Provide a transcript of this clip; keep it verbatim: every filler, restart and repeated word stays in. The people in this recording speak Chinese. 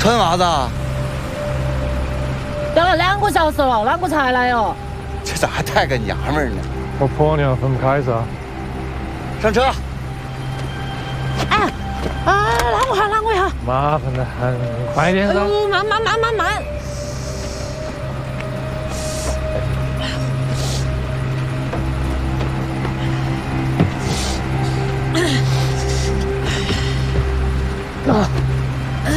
等啥子？ 等了两个小时了，啷个才来哟？ 这咋还带个娘们儿呢？ 我婆娘分不开噻。 上车。 哎，啊，让我下，让我下。 麻烦得很，快点噻。 哎呦，慢慢慢慢慢。